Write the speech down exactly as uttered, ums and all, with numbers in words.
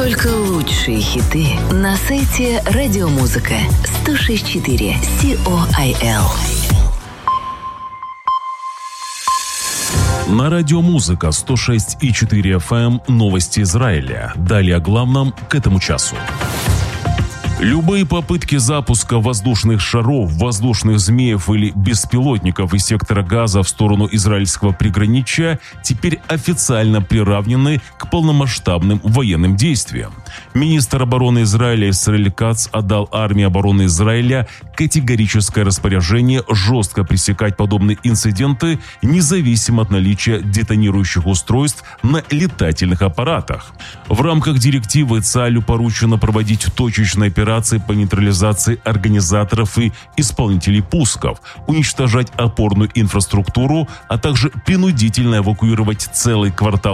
Только лучшие хиты на сайте Радиомузыка сто шесть и четыре си о ай эл. На Радиомузыка сто шесть и четыре эф эм новости Израиля. Далее о главном к этому часу. Любые попытки запуска воздушных шаров, воздушных змеев или беспилотников из сектора Газа в сторону израильского приграничья теперь официально приравнены к полномасштабным военным действиям. Министр обороны Израиля Исраэль Кац отдал армии обороны Израиля категорическое распоряжение жестко пресекать подобные инциденты, независимо от наличия детонирующих устройств на летательных аппаратах. В рамках директивы ЦАЛЮ поручено проводить точечные операции по нейтрализации организаторов и исполнителей пусков, уничтожать опорную инфраструктуру, а также принудительно эвакуировать целый квартал